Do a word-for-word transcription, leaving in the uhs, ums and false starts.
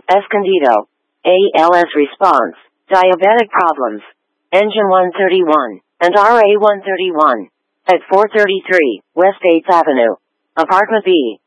Escondido. A L S response, diabetic problems. Engine one thirty-one, and R A one thirty-one. At four thirty-three, West eighth Avenue. Apartment B.